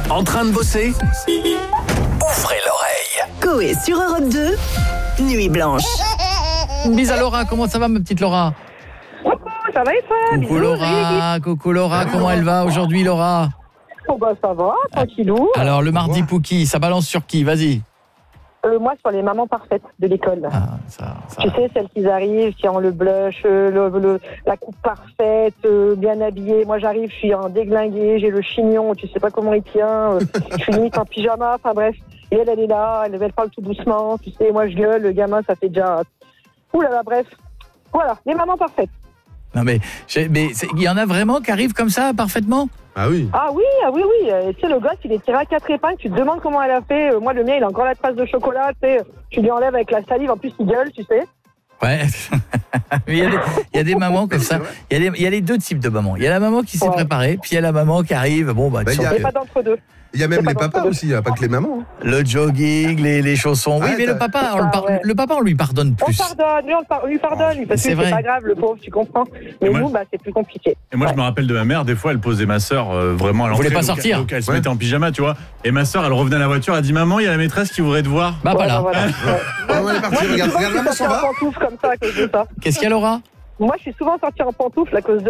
En train de bosser? Ouvrez l'oreille. Coé sur Europe 2, Nuit Blanche. Bis à Laura, comment ça va ma petite Laura? Coucou, ça va et toi? Coucou Laura, comment elle va aujourd'hui Laura? Oh bah ça va, tranquillou. Alors le mardi Pouki, ça balance sur qui? Vas-y. Moi sur les mamans parfaites de l'école. Ça. Tu sais, celles qui arrivent, qui ont le blush, la coupe parfaite, bien habillée. Moi j'arrive, je suis en déglingué, j'ai le chignon, tu sais pas comment il tient, je suis limite en pyjama, enfin bref. Et elle est là, elle parle tout doucement, tu sais, moi je gueule, le gamin ça fait déjà... Ouh là là, bref. Voilà, les mamans parfaites. Non mais il y en a vraiment qui arrivent comme ça parfaitement? Ah oui. Tu sais, le gosse, il est tiré à 4 épingles, tu te demandes comment elle a fait. Moi, le mien, il a encore la trace de chocolat, tu sais. Tu lui enlèves avec la salive, en plus, il gueule, tu sais. Ouais. Il y a des mamans comme ça. Il y a les deux types de mamans. Il y a la maman qui s'est préparée, puis il y a la maman qui arrive. Bon, il n'y a pas d'entre-deux. Il y a même les papas aussi, il n'y a pas que les mamans. Le jogging, les chaussons. Oui, mais le papa, on lui pardonne plus. On lui pardonne, parce que c'est pas grave, le pauvre, tu comprends. Mais nous, c'est plus compliqué. Et moi, je me rappelle de ma mère, des fois, elle posait ma sœur vraiment à l'entrée. Elle voulait pas sortir. Donc, elle se mettait en pyjama, tu vois. Et ma sœur, elle revenait à la voiture, elle dit maman, il y a la maîtresse qui voudrait te voir. Bah voilà. On est parti, regarde, maman s'en va. Comme ça, à cause de ça. Qu'est-ce qu'il y a Laura? Moi, je suis souvent sortie en pantoufles à cause de